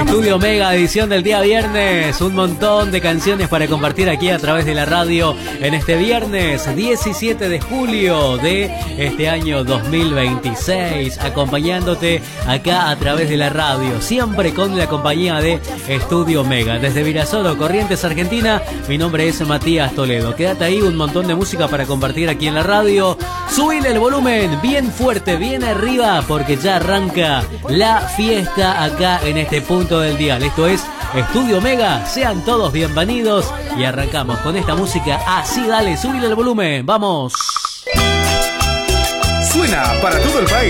Estudio Mega, edición del día viernes. Un montón de canciones para compartir aquí a través de la radio en este viernes 17 de julio de este año 2026. Acompañándote acá a través de la radio, siempre con la compañía de Estudio Mega. Desde Virasoro, Corrientes, Argentina, mi nombre es Matías Toledo. Quédate ahí, un montón de música para compartir aquí en la radio. Subile el volumen bien fuerte, bien arriba, porque ya arranca la fiesta acá en este punto del dial. Esto es Estudio Mega, sean todos bienvenidos y arrancamos con esta música así. Dale, subile el volumen, vamos. Suena para todo el país.